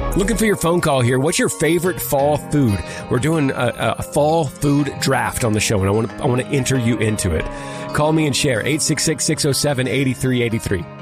Looking for your phone call here. What's your favorite fall food? We're doing a fall food draft on the show, and I want to enter you into it. Call me and share. 866-607-8383.